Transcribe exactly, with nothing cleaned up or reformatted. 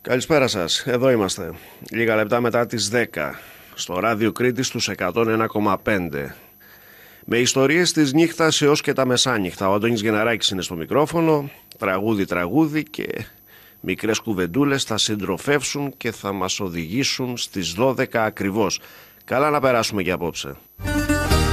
Καλησπέρα σας, εδώ είμαστε. Λίγα λεπτά μετά τις δέκα, στο ράδιο Κρήτης στους εκατόν ένα κόμμα πέντε. Με ιστορίες της νύχτας έως και τα μεσάνυχτα. Ο Αντώνης Γεναράκης είναι στο μικρόφωνο, τραγούδι-τραγούδι και μικρές κουβεντούλες θα συντροφεύσουν και θα μας οδηγήσουν στις δώδεκα ακριβώς. Καλά να περάσουμε και απόψε.